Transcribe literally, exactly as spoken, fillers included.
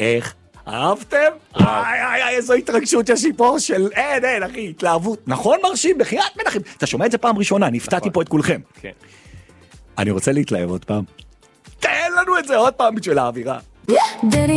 איך? אהבתם? איי, איי, איי, איזו התרגשות יש לי פה של אין, אין, אחי, התלהבות. נכון מרשים, בחיית מנחם. אתה שומע את זה פעם ראשונה, נפתעתי פה את כולכם. כן. אני רוצה להתלהב עוד פעם. תן לנו את זה עוד פעם בשביל האווירה.